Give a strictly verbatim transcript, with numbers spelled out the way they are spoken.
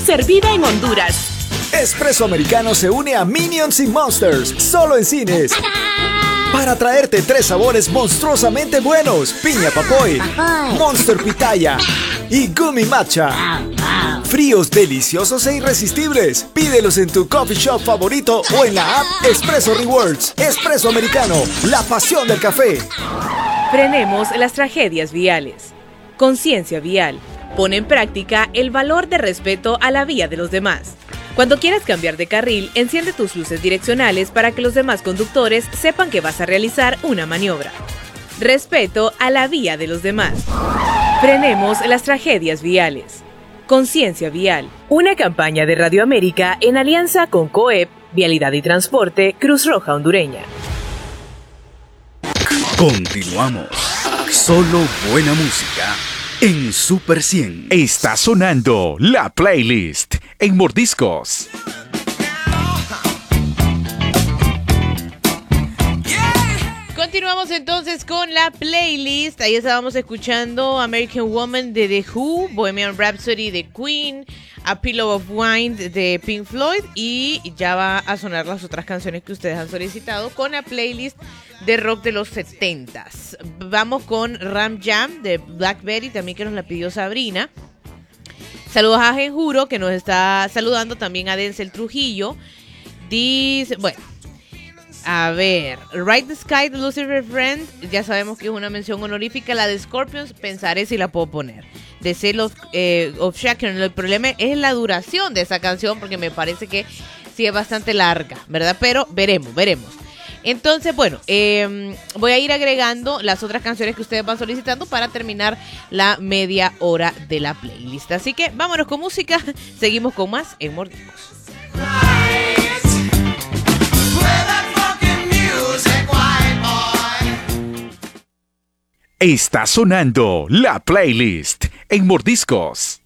Servida en Honduras. Espresso Americano se une a Minions y Monsters, solo en cines. Para traerte tres sabores monstruosamente buenos: piña papoy, Monster pitaya y Gummy matcha. Fríos, deliciosos e irresistibles. Pídelos en tu coffee shop favorito o en la app Espresso Rewards. Espresso Americano, la pasión del café. Frenemos las tragedias viales. Conciencia vial. Pone en práctica el valor de respeto a la vía de los demás. Cuando quieras cambiar de carril, enciende tus luces direccionales para que los demás conductores sepan que vas a realizar una maniobra. Respeto a la vía de los demás. Frenemos las tragedias viales. Conciencia vial. Una campaña de Radio América en alianza con COEP, Vialidad y Transporte, Cruz Roja Hondureña. Continuamos. Solo buena música. En Super cien está sonando la playlist en Mordiscos. Continuamos entonces con la playlist. Ahí estábamos escuchando American Woman de The Who, Bohemian Rhapsody de Queen, A Pillow of Wine de Pink Floyd, y ya va a sonar las otras canciones que ustedes han solicitado con la playlist de rock de los setentas. Vamos con Ram Jam de Blackberry, también que nos la pidió Sabrina. Saludos a Genjuro, que nos está saludando, también a Denzel Trujillo. Dice, bueno, a ver, Ride the Sky de Lucifer Friend, ya sabemos que es una mención honorífica. La de Scorpions, pensaré si la puedo poner. De Seal of, eh, of Shaken. El problema es la duración de esa canción, porque me parece que sí es bastante larga, ¿verdad? Pero veremos, veremos. Entonces, bueno, eh, voy a ir agregando las otras canciones que ustedes van solicitando para terminar la media hora de la playlist. Así que vámonos con música, seguimos con más en Mordiscos. Está sonando la playlist en Mordiscos.